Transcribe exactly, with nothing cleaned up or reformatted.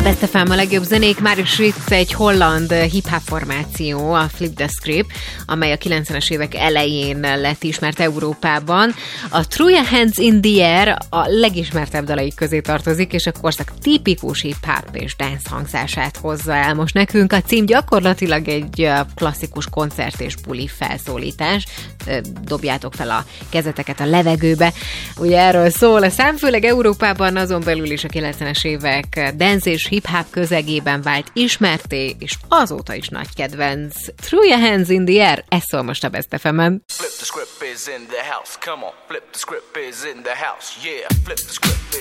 Best ef em a legjobb zenék, Máris Ritz egy holland hip-hop formáció, a Flip the Script, amely a kilencvenes évek elején lett ismert Európában. A Throw Your Hands in the Air a legismertebb dalaik közé tartozik, és a korszak tipikus hip-hop és dance hangzását hozza el most nekünk. A cím gyakorlatilag egy klasszikus koncert és buli felszólítás. Dobjátok fel a kezeteket a levegőbe. Ugye erről szól a szám, főleg Európában, azon belül is a kilencvenes évek dance és hip-hop közegében vált ismerté, és azóta is nagy kedvenc. Throw Your Hands in the Air, ez szól most a Best ef em-en. Flip the script is in the house, come on, flip the script is in the house, yeah, flip the script.